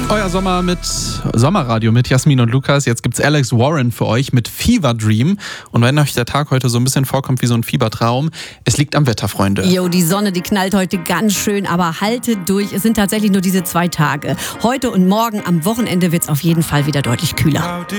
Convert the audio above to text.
Euer Sommerradio mit Jasmin und Lukas. Jetzt gibt's Alex Warren für euch mit Fever Dream. Und wenn euch der Tag heute so ein bisschen vorkommt wie so ein Fiebertraum, es liegt am Wetter, Freunde. Jo, die Sonne, die knallt heute ganz schön, aber haltet durch. Es sind tatsächlich nur diese 2 Tage. Heute und morgen am Wochenende wird's auf jeden Fall wieder deutlich kühler.